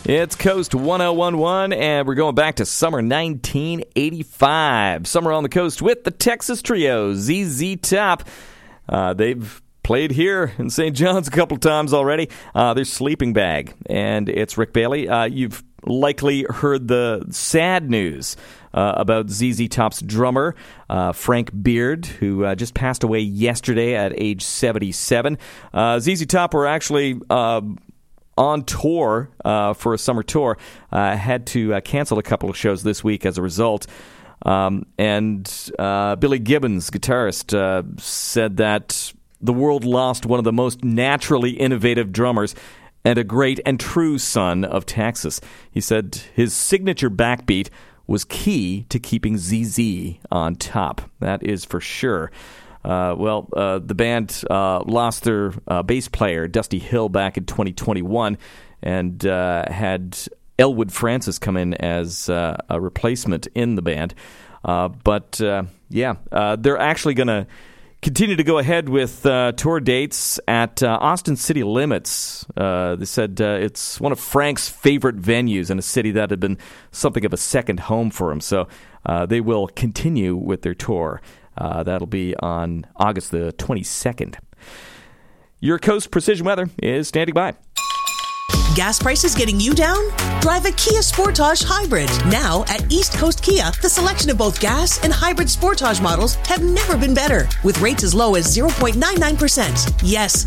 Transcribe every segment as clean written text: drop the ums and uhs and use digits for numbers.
It's Coast 1011, and we're going back to summer 1985. Summer on the Coast with the Texas Trio, ZZ Top. They've played here in St. John's a couple of times already. Their Sleeping Bag, and it's Rick Bailey. You've likely heard the sad news about ZZ Top's drummer, Frank Beard, who just passed away yesterday at age 77. ZZ Top were actually on tour for a summer tour, had to cancel a couple of shows this week as a result. And Billy Gibbons, guitarist, said that the world lost one of the most naturally innovative drummers and a great and true son of Texas. He said his signature backbeat was key to keeping ZZ on top. That is for sure. The band lost their bass player, Dusty Hill, back in 2021 and had Elwood Francis come in as a replacement in the band. They're actually going to continue to go ahead with tour dates at Austin City Limits. They said it's one of Frank's favorite venues in a city that had been something of a second home for him. So they will continue with their tour. That'll be on August the 22nd. Your Coast Precision Weather is standing by. Gas prices getting you down? Drive a Kia Sportage Hybrid. Now at East Coast Kia, the selection of both gas and hybrid Sportage models have never been better. With rates as low as 0.99%. Yes,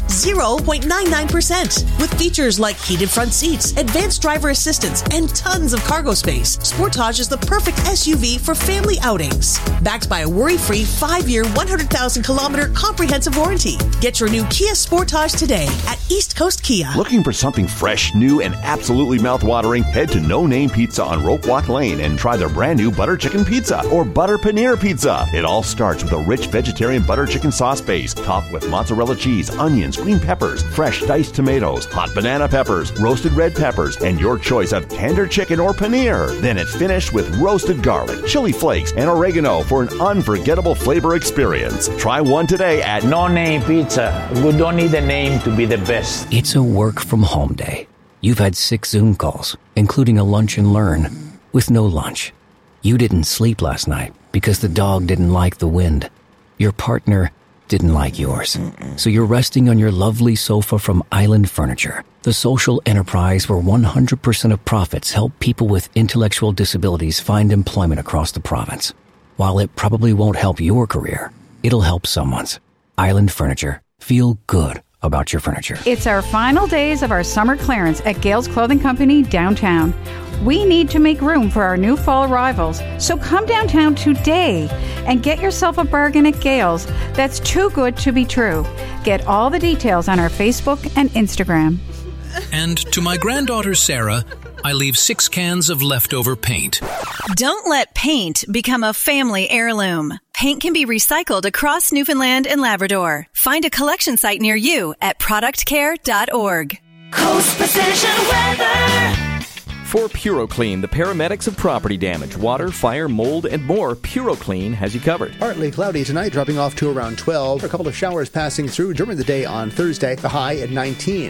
0.99%. With features like heated front seats, advanced driver assistance, and tons of cargo space, Sportage is the perfect SUV for family outings. Backed by a worry-free 5-year, 100,000-kilometer comprehensive warranty. Get your new Kia Sportage today at East Coast Kia. Looking for something fresh, new, and absolutely mouth-watering? Head to No Name Pizza on Rope Walk Lane and try their brand new butter chicken pizza or butter paneer pizza. It all starts with a rich vegetarian butter chicken sauce base topped with mozzarella cheese, onions, green peppers, fresh diced tomatoes, hot banana peppers, roasted red peppers, and your choice of tender chicken or paneer. Then it's finished with roasted garlic, chili flakes, and oregano for an unforgettable flavor experience. Try one today at No Name Pizza. We don't need a name to be the best. It's a work from home day. You've had 6 Zoom calls, including a lunch and learn, with no lunch. You didn't sleep last night because the dog didn't like the wind. Your partner didn't like yours. So you're resting on your lovely sofa from Island Furniture, the social enterprise where 100% of profits help people with intellectual disabilities find employment across the province. While it probably won't help your career, it'll help someone's. Island Furniture. Feel good about your furniture. It's our final days of our summer clearance at Gales Clothing Company downtown. We need to make room for our new fall arrivals, so come downtown today and get yourself a bargain at Gales that's too good to be true. Get all the details on our Facebook and Instagram. And to my granddaughter Sarah, I leave 6 cans of leftover paint. Don't let paint become a family heirloom. Paint can be recycled across Newfoundland and Labrador. Find a collection site near you at productcare.org. Coast Precision Weather. For PuroClean, the paramedics of property damage, water, fire, mold, and more, PuroClean has you covered. Partly cloudy tonight, dropping off to around 12. A couple of showers passing through during the day on Thursday, the high at 19.